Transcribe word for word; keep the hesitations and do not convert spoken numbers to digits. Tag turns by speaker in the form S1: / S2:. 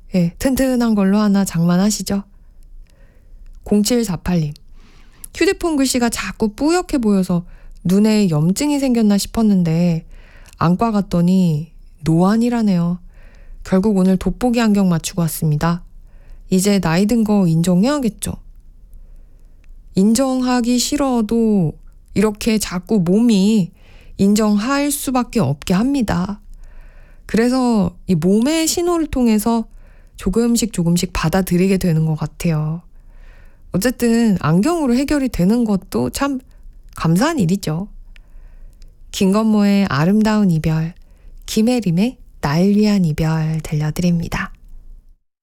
S1: 예, 튼튼한 걸로 하나 장만하시죠. 공칠사팔 님. 휴대폰 글씨가 자꾸 뿌옇게 보여서 눈에 염증이 생겼나 싶었는데 안과 갔더니 노안이라네요. 결국 오늘 돋보기 안경 맞추고 왔습니다. 이제 나이 든 거 인정해야겠죠. 인정하기 싫어도 이렇게 자꾸 몸이 인정할 수밖에 없게 합니다. 그래서 이 몸의 신호를 통해서 조금씩 조금씩 받아들이게 되는 것 같아요. 어쨌든 안경으로 해결이 되는 것도 참 감사한 일이죠. 김건모의 아름다운 이별, 김혜림의 날 위한 이별 들려드립니다.